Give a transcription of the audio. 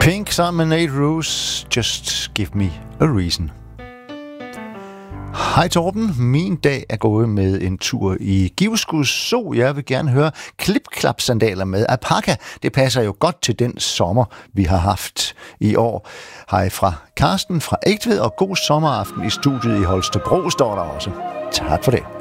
Pink sammen med Nate Ruess, Just Give Me a Reason. Hej Torben, min dag er gået med en tur i Givskud Zoo. Jeg vil gerne høre klip-klap-sandaler med alpaka. Det passer jo godt til den sommer, vi har haft i år. Hej fra Karsten fra Ægtved, og god sommeraften i studiet i Holstebro, står der også. Tak for det.